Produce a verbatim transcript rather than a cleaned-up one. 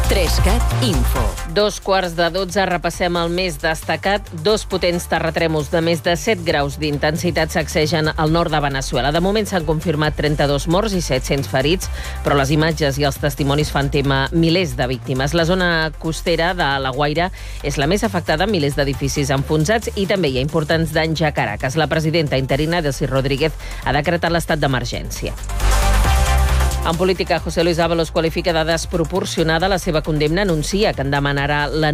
Trescat Info. Dos quarts de dotze, repassem el més destacat. Dos potents terratrèmols de més de set graus d'intensitat sacsegen al nord de Veneçuela. De moment s'han confirmat trenta-dos morts i set-cents ferits, però les imatges i els testimonis fan tema milers de víctimes. La zona costera de La Guaira és la més afectada, amb milers d'edificis enfonsats, i també hi ha importants danys a Caracas. La presidenta interina, Delcy Rodríguez, ha decretat l'estat d'emergència. En política, José Luis Ábalos qualifica de desproporcionada la seva condemna, anuncia que en demanarà la